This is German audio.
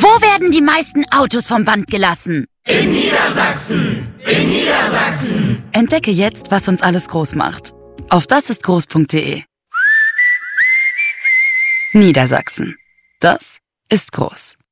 Wo werden die meisten Autos vom Band gelassen? In Niedersachsen! In Niedersachsen! Entdecke jetzt, was uns alles groß macht. Auf dasistgroß.de. Niedersachsen. Das ist groß.